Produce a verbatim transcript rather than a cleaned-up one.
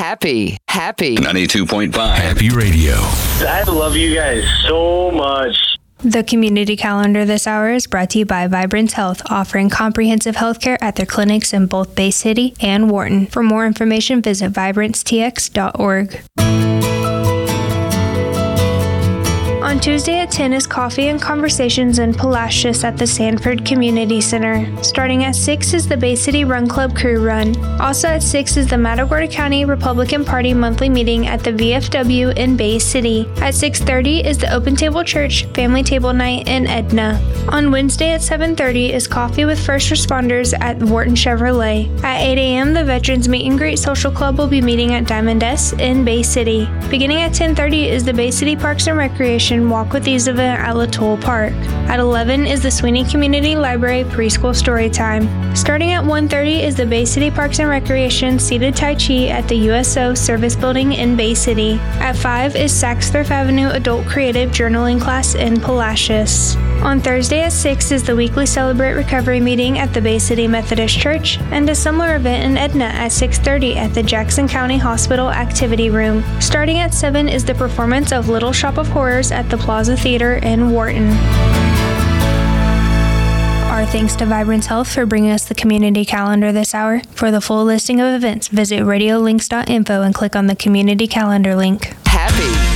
Happy, happy. ninety-two point five Happy Radio. I love you guys so much. The community calendar this hour is brought to you by Vibrance Health, offering comprehensive health care at their clinics in both Bay City and Wharton. For more information, visit vibrance t x dot org. On Tuesday at ten is Coffee and Conversations in Palacios at the Sanford Community Center. Starting at six is the Bay City Run Club Crew Run. Also at six is the Matagorda County Republican Party monthly meeting at the V F W in Bay City. At six thirty is the Open Table Church Family Table Night in Edna. On Wednesday at seven thirty is Coffee with First Responders at Wharton Chevrolet. At eight a.m. the Veterans Meet and Greet Social Club will be meeting at Diamond S in Bay City. Beginning at ten thirty is the Bay City Parks and Recreation Walk with Ease event at Latoul Park. At eleven is the Sweeney Community Library Preschool Storytime. Starting at one thirty is the Bay City Parks and Recreation Seated Tai Chi at the U S O Service Building in Bay City. At five is Saxthorpe Avenue Adult Creative Journaling Class in Palacios. On Thursday at six is the weekly Celebrate Recovery meeting at the Bay City Methodist Church and a similar event in Edna at six thirty at the Jackson County Hospital Activity Room. Starting at seven is the performance of Little Shop of Horrors at the Plaza Theater in Wharton. Our thanks to Vibrance Health for bringing us the community calendar this hour. For the full listing of events, visit radio links dot info and click on the community calendar link. Happy.